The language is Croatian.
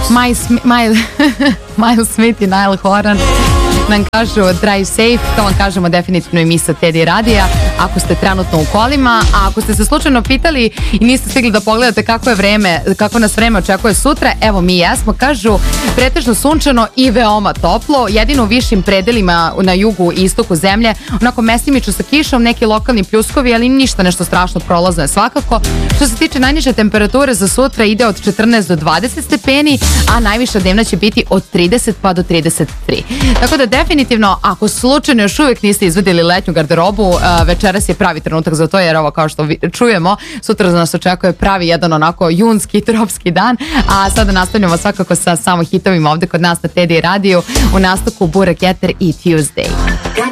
Miles Smith i Niall Horan nam kažu drive safe, to vam kažemo definitivno i mi sa Teddy radija ako ste trenutno u kolima, a ako ste se slučajno pitali i niste stigli da pogledate kako nas vreme očekuje sutra, evo mi jesmo, kažu pretežno sunčano i veoma toplo, jedino u višim predelima na jugu i istoku zemlje, onako mestimično sa kišom, neki lokalni pljuskovi, ali ništa nešto strašno prolazno je svakako. Što se tiče najniže temperature za sutra ide od 14 do 20 stepeni, a najviša dnevna će biti od 30 pa do 33. Tako da definitivno, ako slučajno još uvijek niste izvedili letnju garderobu, večeras je pravi trenutak za to, jer ovo kao što čujemo, sutra nas očekuje pravi jedan onako junski, tropski dan, a sada nastavljamo svakako sa samo hitovima ovde kod nas na Teddy radiju u nastavku Burek Jeter i Tuesday.